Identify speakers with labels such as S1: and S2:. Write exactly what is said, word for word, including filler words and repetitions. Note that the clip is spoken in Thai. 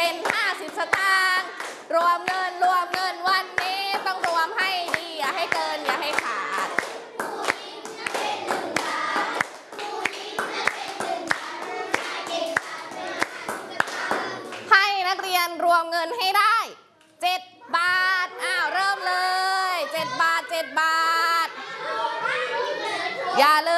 S1: เป็นห้าสิบสตางค์รวมเงินรวมเงินวันนี้ต้องรวมให้ดีอย่าให้เกินอย่าให้ขาดให้นักเรียนรวมเงินให้ได้เจ็ดบาทอ้าวเริ่มเลยเจ็ดบาทเจ็ดบาทอย่าลืม